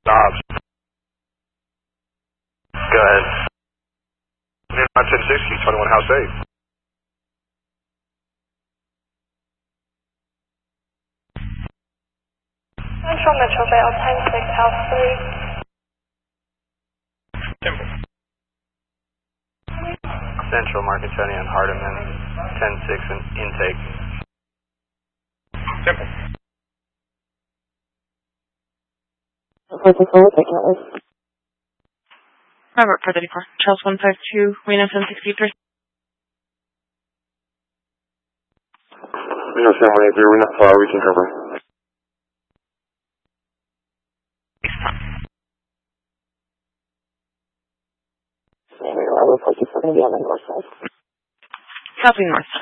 Stops. Go ahead. 1060, 21 House 8. Central Metro Vale, 106 House 3. Temple. Central Marcantoni and Hardiman, 10-6 and intake. Temple. Robert 434, Charles 152, Reno 763. Reno 783, we're not far, we can cover. Copy north side.